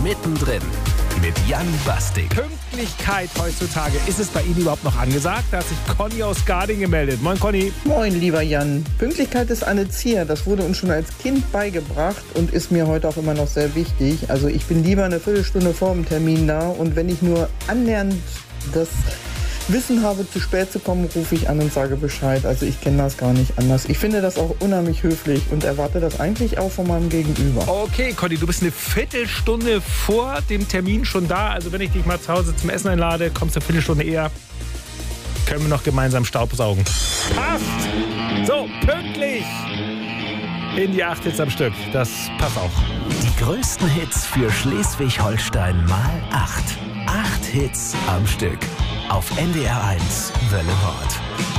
mittendrin mit Jan Bastik. Pünktlichkeit heutzutage. Ist es bei Ihnen überhaupt noch angesagt? Da hat sich Conny aus Garding gemeldet. Moin Conny. Moin, lieber Jan. Pünktlichkeit ist eine Zier. Das wurde uns schon als Kind beigebracht und ist mir heute auch immer noch sehr wichtig. Also ich bin lieber eine Viertelstunde vor dem Termin da und wenn ich nur annähernd das Wissen habe, zu spät zu kommen, rufe ich an und sage Bescheid. Also ich kenne das gar nicht anders. Ich finde das auch unheimlich höflich und erwarte das eigentlich auch von meinem Gegenüber. Okay, Conny, du bist eine Viertelstunde vor dem Termin schon da. Also wenn ich dich mal zu Hause zum Essen einlade, kommst du eine Viertelstunde eher. Können wir noch gemeinsam Staubsaugen. Passt! So, pünktlich! In die 8 Hits am Stück. Das passt auch. Die größten Hits für Schleswig-Holstein mal 8. 8 Hits am Stück. Auf NDR 1 Welle Nord.